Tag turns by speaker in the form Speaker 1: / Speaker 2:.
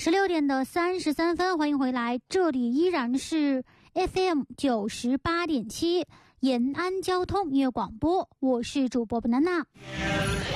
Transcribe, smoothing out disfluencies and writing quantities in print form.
Speaker 1: 16:33，欢迎回来，这里依然是 FM 98.7延安交通音乐广播，我是主播 banana。